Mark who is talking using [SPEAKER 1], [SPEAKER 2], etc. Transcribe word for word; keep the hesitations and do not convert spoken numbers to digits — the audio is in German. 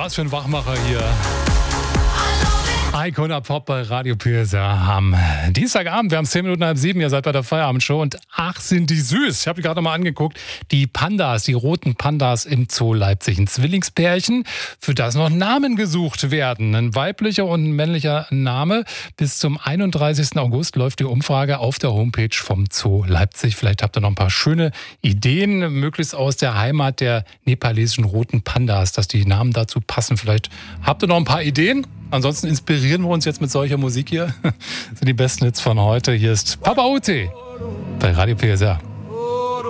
[SPEAKER 1] Was für ein Wachmacher hier. Icona Pop bei Radio P S R am Dienstagabend. Wir haben zehn Minuten halb sieben. Ihr seid bei der Feierabendshow und ach, sind die süß. Ich habe die gerade mal angeguckt. Die Pandas, die roten Pandas im Zoo Leipzig. Ein Zwillingspärchen, für das noch Namen gesucht werden. Ein weiblicher und ein männlicher Name. Bis zum einunddreißigsten August läuft die Umfrage auf der Homepage vom Zoo Leipzig. Vielleicht habt ihr noch ein paar schöne Ideen, möglichst aus der Heimat der nepalesischen roten Pandas, dass die Namen dazu passen. Vielleicht habt ihr noch ein paar Ideen? Ansonsten inspirieren wir uns jetzt mit solcher Musik hier. Das sind die besten Hits von heute. Hier ist Papa Uti bei Radio P S R.